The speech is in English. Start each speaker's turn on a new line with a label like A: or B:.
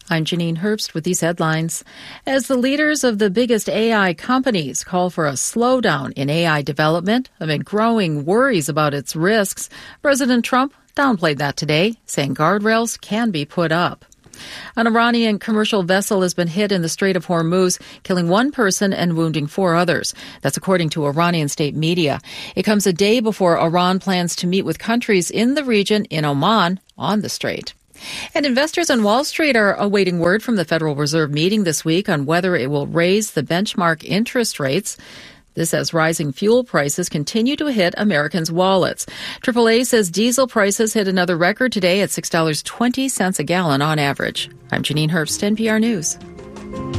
A: I'm Janine Herbst with these headlines. As the leaders of the biggest AI companies call for a slowdown in AI development amid growing worries about its risks, President Trump downplayed that today, saying guardrails can be put up. An Iranian commercial vessel has been hit in the Strait of Hormuz, killing one person and wounding 4 others. That's according to Iranian state media. It comes a day before Iran plans to meet with countries in the region in Oman on the strait. And investors on Wall Street are awaiting word from the Federal Reserve meeting this week on whether it will raise the benchmark interest rates. This as rising fuel prices continue to hit Americans' wallets. AAA says diesel prices hit another record today at $6.20 a gallon on average. I'm Janine Herbst, NPR News.